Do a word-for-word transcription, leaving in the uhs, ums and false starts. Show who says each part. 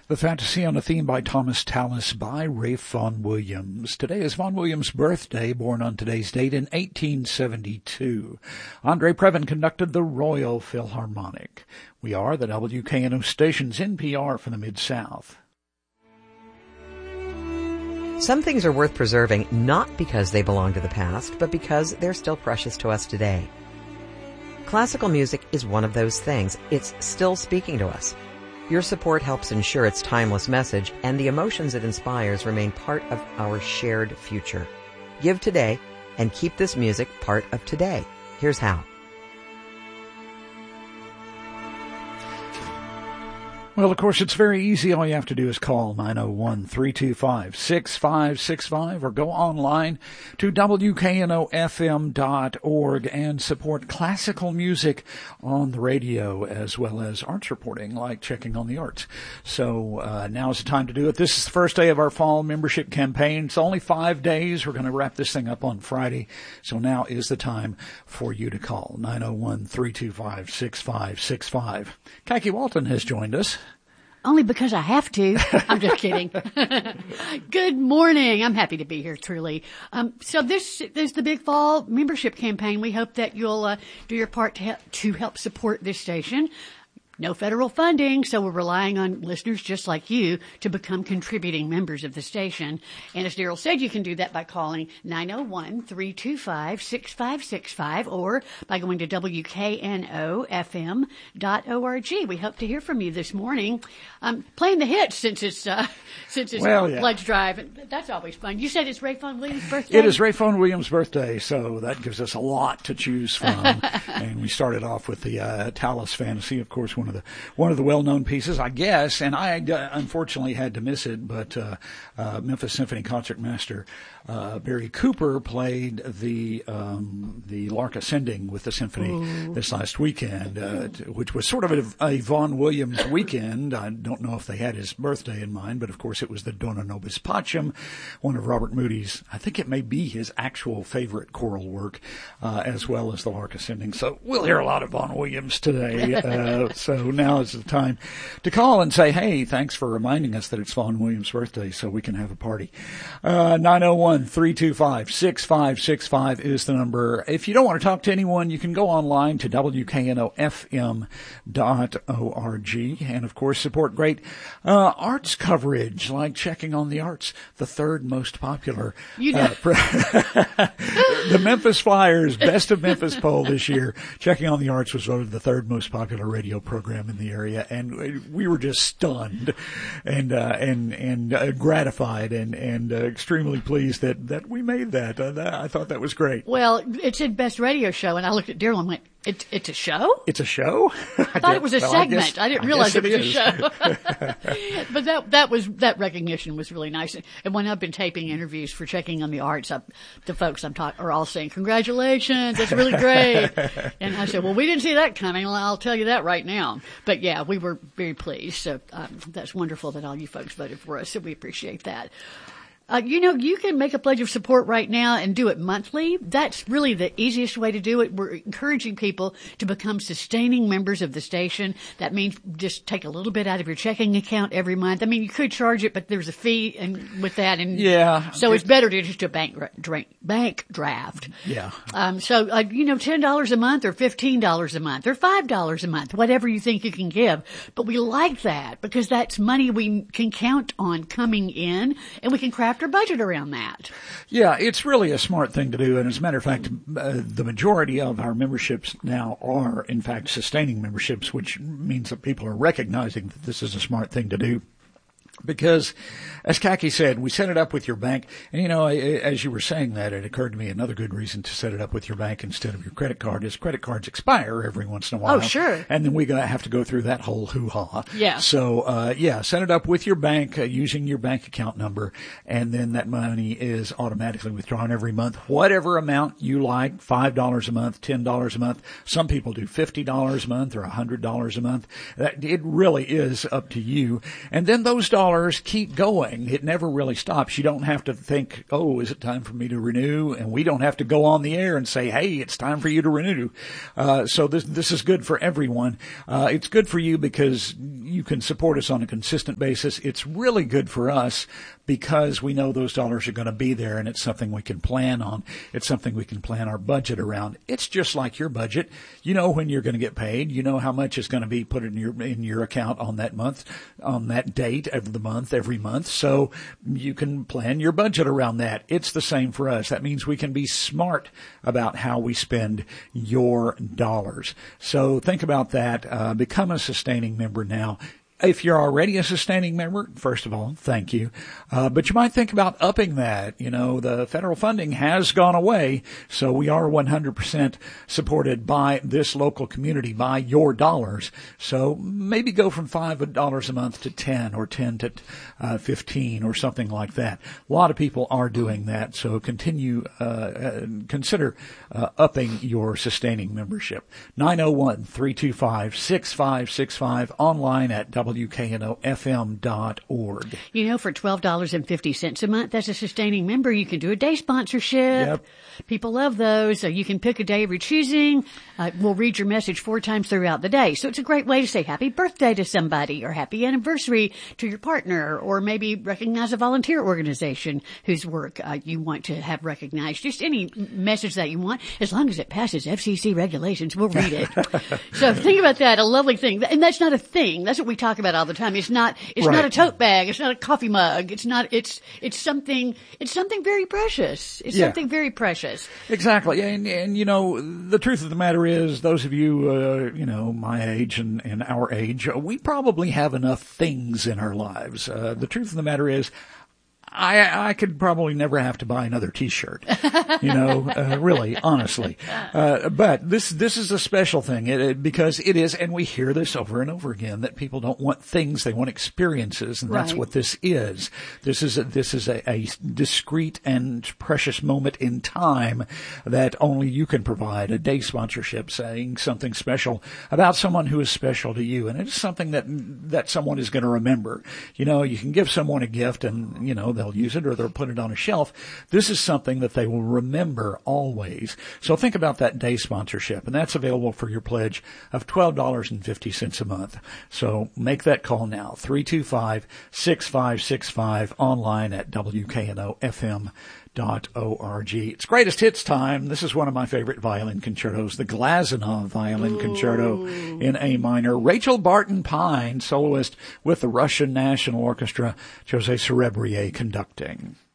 Speaker 1: The Fantasy on a Theme by Thomas Tallis by Ralph Vaughan Williams. Today is Vaughan Williams' birthday, born on today's date in eighteen seventy-two. Andre Previn conducted the Royal Philharmonic. We are the W K N O station's N P R for the Mid-South.
Speaker 2: Some things are worth preserving not because they belong to the past, but because they're still precious to us today. Classical music is one of those things. It's still speaking to us. Your support helps ensure its timeless message and the emotions it inspires remain part of our shared future. Give today and keep this music part of today. Here's how.
Speaker 1: Well, of course, it's very easy. All you have to do is call nine oh one, three two five, six five six five or go online to W K N O F M dot org and support classical music on the radio as well as arts reporting, like Checking on the Arts. So uh, now is the time to do it. This is the first day of our fall membership campaign. It's only five days. We're going to wrap this thing up on Friday. So now is the time for you to call nine oh one, three two five, six five six five. Kaki Walton has joined us.
Speaker 3: Only because I have to. I'm just kidding. Good morning. I'm happy to be here, truly. Um, so this, this is the Big Fall membership campaign. We hope that you'll uh, do your part to help, to help support this station. No federal funding, so we're relying on listeners just like you to become contributing members of the station. And as Daryl said, you can do that by calling nine oh one, three two five, six five six five or by going to W K N O F M dot org. We hope to hear from you this morning. Um, playing the hits since it's, uh, since it's
Speaker 1: well, yeah.
Speaker 3: Pledge Drive. That's always fun. You said it's Ralph Vaughan Williams' birthday?
Speaker 1: It is Ralph Vaughan Williams' birthday, so that gives us a lot to choose from. And we started off with the uh, Tallis Fantasy, of course, one of the one of the well-known pieces, I guess, and I uh, unfortunately had to miss it, but uh, uh, Memphis Symphony Concertmaster uh, Barry Cooper played the um, the Lark Ascending with the symphony Ooh. this last weekend, uh, which was sort of a, a Vaughan Williams weekend. I don't know if they had his birthday in mind, but of course it was the Dona Nobis Pacem, one of Robert Moody's, I think it may be his actual favorite choral work, uh, as well as the Lark Ascending. So we'll hear a lot of Vaughan Williams today. Uh, so now is the time to call and say, hey, thanks for reminding us that it's Vaughan Williams' birthday so we can have a party. Uh, nine oh one, three two five, six five six five is the number. If you don't want to talk to anyone, you can go online to W K N O F M dot org and, of course, support great uh, arts coverage like Checking on the Arts, the third most popular.
Speaker 3: You know.
Speaker 1: Uh, the Memphis Flyers Best of Memphis poll this year. Checking on the Arts was voted the third most popular radio program in the area, and we were just stunned and uh, and and uh, gratified and and uh, extremely pleased that that we made that. Uh, that. I thought that was great.
Speaker 3: Well, it said best radio show, and I looked at Daryl and went, "It, it's a show?
Speaker 1: It's a show?
Speaker 3: I thought it was a
Speaker 1: well,
Speaker 3: segment.
Speaker 1: I, guess,
Speaker 3: I didn't
Speaker 1: I
Speaker 3: realize it,
Speaker 1: it
Speaker 3: was a show." But that that was that recognition was really nice. And when I've been taping interviews for Checking on the Arts, I, the folks I'm talking are all saying, "Congratulations, that's really great." And I said, "Well, we didn't see that coming. Well, I'll tell you that right now." But yeah, we were very pleased. So um, that's wonderful that all you folks voted for us. So we appreciate that. Uh, you know, you can make a pledge of support right now and do it monthly. That's really the easiest way to do it. We're encouraging people to become sustaining members of the station. That means just take a little bit out of your checking account every month. I mean, you could charge it, but there's a fee and with that. And
Speaker 1: yeah.
Speaker 3: So it's better to just do a bank, drink, bank draft.
Speaker 1: Yeah.
Speaker 3: Um, so, uh, you know, ten dollars a month or fifteen dollars a month or five dollars a month, whatever you think you can give. But we like that because that's money we can count on coming in, and we can craft our budget around that.
Speaker 1: Yeah, it's really a smart thing to do. And as a matter of fact, uh, the majority of our memberships now are, in fact, sustaining memberships, which means that people are recognizing that this is a smart thing to do. Because, as Kaki said, we set it up with your bank. And, you know, as you were saying that, it occurred to me another good reason to set it up with your bank instead of your credit card is credit cards expire every once in a while.
Speaker 3: Oh, sure.
Speaker 1: And then we have to go through that whole hoo-ha.
Speaker 3: Yeah.
Speaker 1: So, uh, yeah, set it up with your bank uh, using your bank account number, and then that money is automatically withdrawn every month. Whatever amount you like, five dollars a month, ten dollars a month. Some people do fifty dollars a month or one hundred dollars a month. That, it really is up to you. And then those dollars keep going. It never really stops. You don't have to think, oh, is it time for me to renew? And we don't have to go on the air and say, hey, it's time for you to renew. Uh, so this, this is good for everyone. Uh, it's good for you because you can support us on a consistent basis. It's really good for us because we know those dollars are going to be there, and it's something we can plan on. It's something we can plan our budget around. It's just like your budget. You know when you're going to get paid. You know how much is going to be put in your in your account on that month, on that date of the month, every month. So you can plan your budget around that. It's the same for us. That means we can be smart about how we spend your dollars. So think about that. Uh, become a sustaining member now. If you're already a sustaining member, first of all, thank you. Uh, but you might think about upping that. You know, the federal funding has gone away, so we are one hundred percent supported by this local community, by your dollars. So maybe go from five dollars a month to ten or ten to uh, fifteen or something like that. A lot of people are doing that, so continue, uh, uh consider uh, upping your sustaining membership. nine oh one, three two five, six five six five, online at W K N O F M dot org.
Speaker 3: You know, for twelve dollars and fifty cents a month, as a sustaining member, you can do a day sponsorship.
Speaker 1: Yep.
Speaker 3: People love those. So you can pick a day of your choosing. Uh, we'll read your message four times throughout the day. So it's a great way to say happy birthday to somebody or happy anniversary to your partner, or maybe recognize a volunteer organization whose work uh, you want to have recognized. Just any message that you want, as long as it passes F C C regulations, we'll read it. So think about that. A lovely thing. And that's not a thing. That's what we talk about all the time. It's not, it's
Speaker 1: Right.
Speaker 3: not a tote bag. It's not a coffee mug. It's not, it's, it's something, it's something very precious. It's
Speaker 1: Yeah.
Speaker 3: something very precious.
Speaker 1: Exactly. And, and, you know, the truth of the matter is, those of you, uh, you know, my age and, and our age, we probably have enough things in our lives. Uh, the truth of the matter is, I, I could probably never have to buy another T-shirt, you know, uh, really, honestly. Uh, but this, this is a special thing it, it, because it is, and we hear this over and over again, that people don't want things, they want experiences, and that's
Speaker 3: Right.
Speaker 1: what this is. This is a, this is a, a discrete and precious moment in time that only you can provide, a day sponsorship saying something special about someone who is special to you. And it's something that, that someone is going to remember. You know, you can give someone a gift and, you know, they'll use it or they'll put it on a shelf. This is something that they will remember always. So think about that day sponsorship, and that's available for your pledge of twelve dollars and fifty cents a month. So make that call now, three two five, six five six five, online at W K N O F M dot org. It's greatest hits time. This is one of my favorite violin concertos, the Glazunov Violin Ooh. Concerto in A minor. Rachel Barton Pine, soloist with the Russian National Orchestra, Jose Cerebrier conducting.